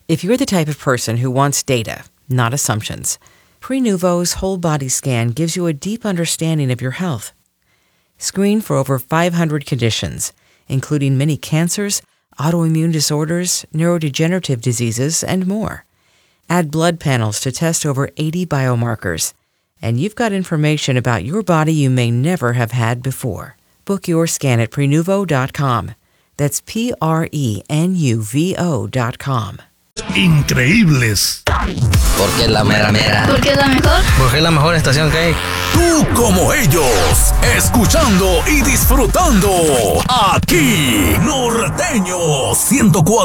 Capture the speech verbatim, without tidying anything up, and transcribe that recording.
If you're the type of person who wants data, not assumptions, Prenuvo's whole body scan gives you a deep understanding of your health. Screen for over five hundred conditions, including many cancers, autoimmune disorders, neurodegenerative diseases, and more. Add blood panels to test over eighty biomarkers, and you've got information about your body you may never have had before. Book your scan at Prenuvo dot com. That's P R E N U V O dot com. Increíbles. Porque es la mera mera. Porque es la mejor. Porque es la mejor estación que hay. Tú como ellos, escuchando y disfrutando aquí, Norteño ciento cuatro.